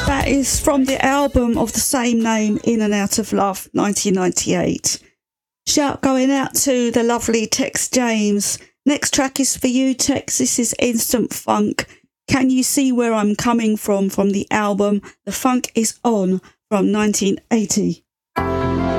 That is from the album of the same name, In and Out of Love, 1998. Shout going out to the lovely Tex James. Next track is for you, Tex. This is Instant Funk. Can You See Where I'm Coming from the album The Funk Is On from 1980.